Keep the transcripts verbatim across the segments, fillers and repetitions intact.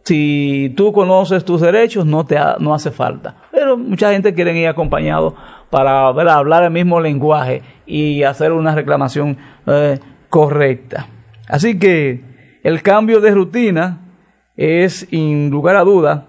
Si tú conoces tus derechos, no te ha, no hace falta. Pero mucha gente quiere ir acompañado para ver, hablar el mismo lenguaje y hacer una reclamación eh, correcta. Así que el cambio de rutina es, sin lugar a duda,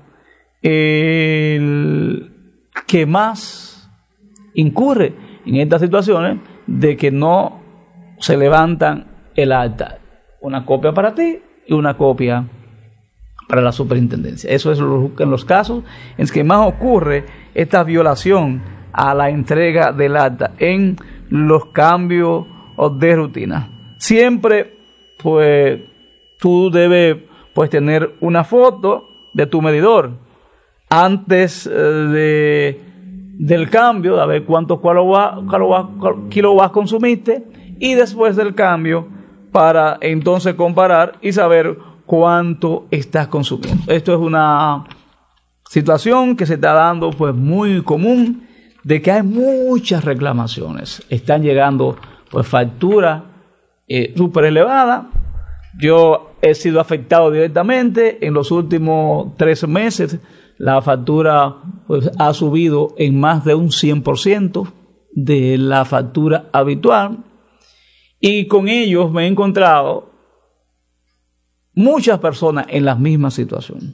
el que más incurre en estas situaciones de que no se levantan el acta. Una copia para ti y una copia para la superintendencia. Eso es lo, en los casos en que más ocurre esta violación a la entrega del acta en los cambios de rutina. Siempre, pues, tú debes, pues, tener una foto de tu medidor antes eh, de, del cambio, a ver cuántos kilowatts consumiste, y después del cambio, para entonces comparar y saber cuánto estás consumiendo. Esto es una situación que se está dando, pues, muy común, de que hay muchas reclamaciones. Están llegando, pues, facturas eh, súper elevadas. Yo he sido afectado directamente. En los últimos tres meses, la factura, pues, ha subido en más de un cien por ciento de la factura habitual. Y con ellos me he encontrado muchas personas en la misma situación.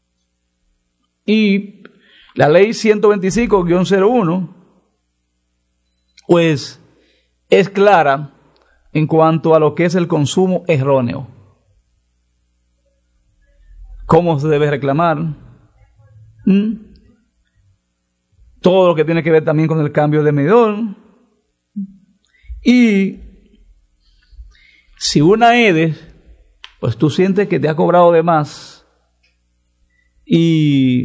Y la ley ciento veinticinco guión cero uno, pues, es clara en cuanto a lo que es el consumo erróneo. ¿Cómo se debe reclamar? ¿Mm? Todo lo que tiene que ver también con el cambio de medidor. Y si una E D E, pues tú sientes que te ha cobrado de más y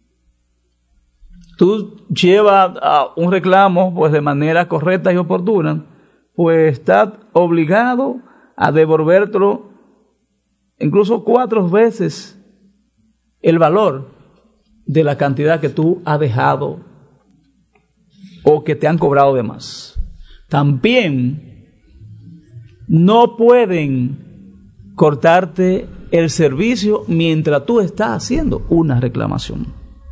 tú llevas a un reclamo, pues, de manera correcta y oportuna, pues estás obligado a devolvértelo incluso cuatro veces el valor de la cantidad que tú has dejado o que te han cobrado de más. También no pueden cortarte el servicio mientras tú estás haciendo una reclamación.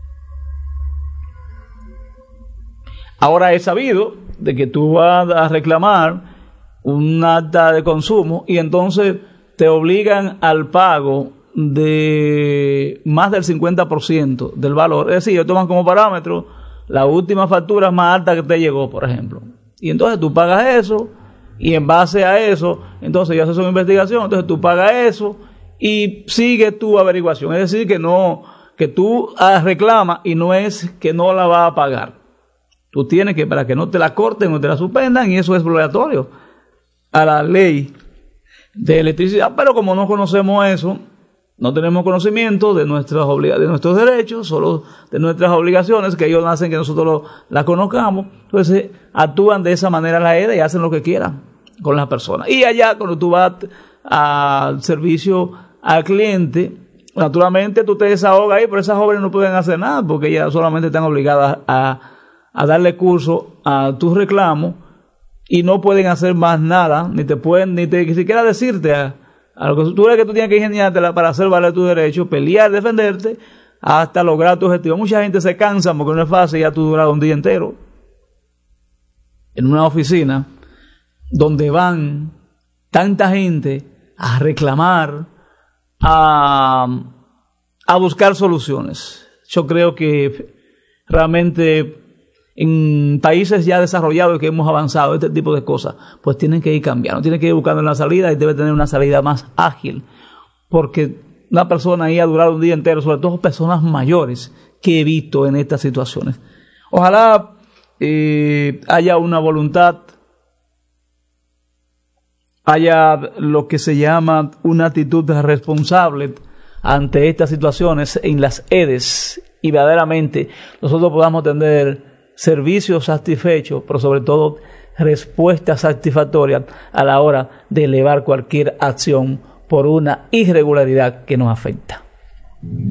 Ahora he sabido de que tú vas a reclamar un acta de consumo y entonces te obligan al pago de más del cincuenta por ciento del valor. Es decir, ellos toman como parámetro la última factura más alta que te llegó, por ejemplo. Y entonces tú pagas eso, y en base a eso, entonces ya haces una investigación, entonces tú pagas eso y sigue tu averiguación. Es decir, que no, que tú reclamas y no es que no la vas a pagar. Tú tienes que, para que no te la corten o te la suspendan, y eso es obligatorio a la ley de electricidad. Pero como no conocemos eso, no tenemos conocimiento de nuestras obliga- de nuestros derechos, solo de nuestras obligaciones, que ellos hacen que nosotros las conozcamos. Entonces actúan de esa manera la E D E y hacen lo que quieran con las personas. Y allá, cuando tú vas al servicio al cliente, naturalmente tú te desahogas ahí, pero esas jóvenes no pueden hacer nada porque ellas solamente están obligadas a, a darle curso a tus reclamos y no pueden hacer más nada, ni te pueden, ni te ni siquiera decirte a, a lo que tú ves que tú tienes que ingeniártela para hacer valer tus derechos, pelear, defenderte, hasta lograr tu objetivo. Mucha gente se cansa porque no es fácil, ya tú duras un día entero en una oficina donde van tanta gente a reclamar, a, a buscar soluciones. Yo creo que realmente en países ya desarrollados que hemos avanzado, este tipo de cosas, pues tienen que ir cambiando, tienen que ir buscando una salida y debe tener una salida más ágil, porque una persona ahí ha durado un día entero, sobre todo personas mayores que he visto en estas situaciones. Ojalá eh, haya una voluntad, haya lo que se llama una actitud responsable ante estas situaciones en las E D Es y verdaderamente nosotros podamos tener servicios satisfechos, pero sobre todo respuestas satisfactorias a la hora de elevar cualquier acción por una irregularidad que nos afecta.